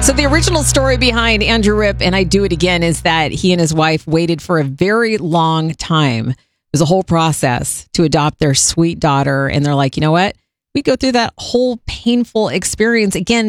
So the original story behind Andrew Ripp and I Do It Again is that he and his wife waited for a very long time. It was a whole process to adopt their sweet daughter. And they're like, you know what? We go through that whole painful experience again.